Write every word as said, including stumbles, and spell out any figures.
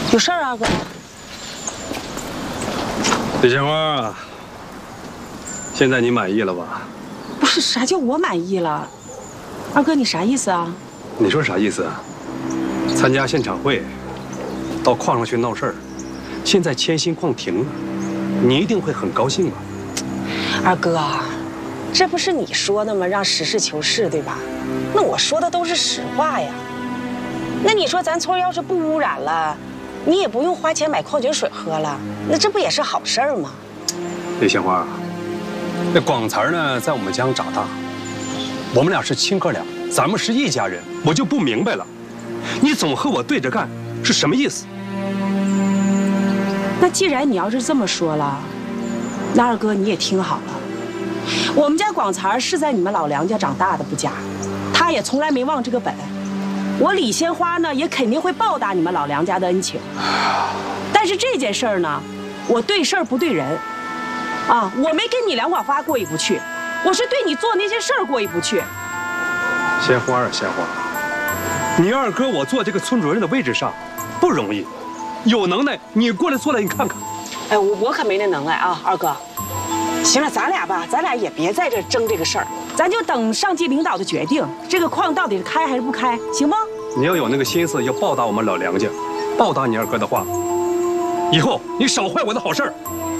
有事儿啊，哥？ 李鲜花，现在你满意了吧？ 不是，啥叫我满意了？二哥，你啥意思啊？ 你说啥意思啊？参加现场会，到矿上去闹事儿，现在千心矿停了，你一定会很高兴吧？ 二哥，这不是你说的吗？让实事求是，对吧？那我说的都是实话呀。那你说咱村要是不污染了，你也不用花钱买矿泉水喝了，那这不也是好事儿吗？ 李鲜花，那广才呢，在我们家长大，我们俩是亲哥俩，咱们是一家人，我就不明白了，你总和我对着干是什么意思？ 那既然你要是这么说了，那二哥你也听好了，我们家广才是在你们老梁家长大的不假，他也从来没忘这个本。我李鲜花呢，也肯定会报答你们老梁家的恩情。但是这件事儿呢，我对事儿不对人，啊，我没跟你梁广发过意不去，我是对你做那些事儿过意不去。 鲜花啊，鲜花，你二哥我坐这个村主任的位置上不容易，有能耐你过来坐来，你看看。 哎，我我可没那能耐啊，二哥。行了，咱俩吧，咱俩也别在这争这个事儿，咱就等上级领导的决定，这个矿到底是开还是不开，行吗？ 你要有那个心思，要报答我们老梁家，报答你二哥的话，以后你少坏我的好事儿。